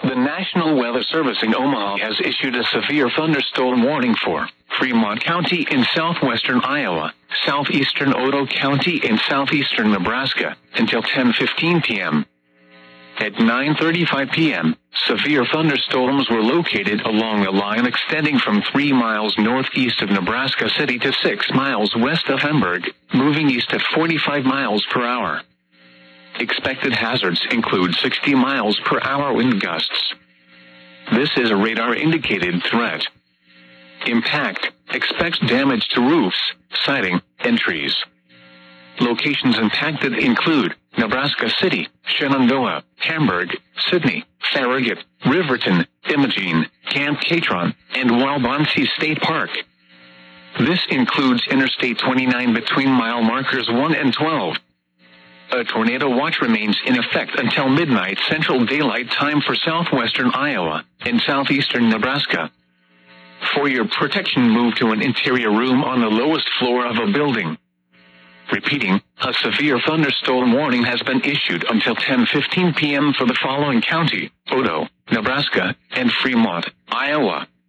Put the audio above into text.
The National Weather Service in Omaha has issued a severe thunderstorm warning for Fremont County in southwestern Iowa, southeastern Otoe County in southeastern Nebraska, until 10:15 p.m. At 9:35 p.m., severe thunderstorms were located along a line extending from 3 miles northeast of Nebraska City to 6 miles west of Hamburg, moving east at 45 miles per hour. Expected hazards include 60 miles per hour wind gusts. This is a radar-indicated threat. Impact: expect damage to roofs, siding, and trees. Locations impacted include Nebraska City, Shenandoah, Hamburg, Sidney, Farragut, Riverton, Imogene, Camp Catron, and Walbonsee State Park. This includes Interstate 29 between mile markers 1 and 12. A tornado watch remains in effect until midnight Central Daylight Time for southwestern Iowa and southeastern Nebraska. For your protection, move to an interior room on the lowest floor of a building. Repeating, a severe thunderstorm warning has been issued until 10:15 p.m. for the following county: Otoe, Nebraska, and Fremont, Iowa.